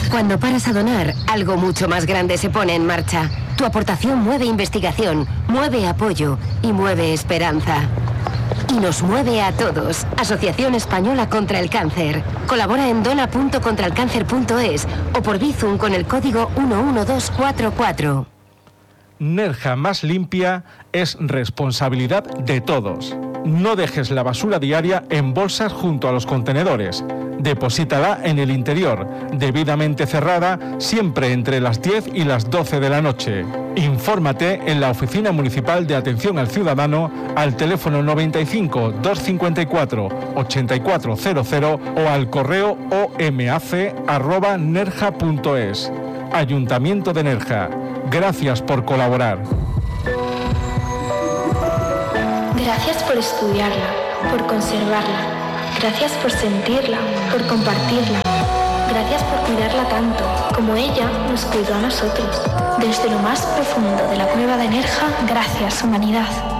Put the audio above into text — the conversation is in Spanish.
Cuando paras a donar, algo mucho más grande se pone en marcha. Tu aportación mueve investigación, mueve apoyo y mueve esperanza. Y nos mueve a todos. Asociación Española contra el Cáncer. Colabora en dona.contralcáncer.es o por Bizum con el código 11244. Nerja más limpia es responsabilidad de todos. No dejes la basura diaria en bolsas junto a los contenedores. Deposítala en el interior, debidamente cerrada, siempre entre las 10 y las 12 de la noche. Infórmate en la Oficina Municipal de Atención al Ciudadano al teléfono 95 254 8400 o al correo omac@nerja.es. Ayuntamiento de Nerja. Gracias por colaborar. Gracias por estudiarla, por conservarla. Gracias por sentirla, por compartirla. Gracias por cuidarla tanto, como ella nos cuidó a nosotros. Desde lo más profundo de la cueva de Nerja, gracias, humanidad.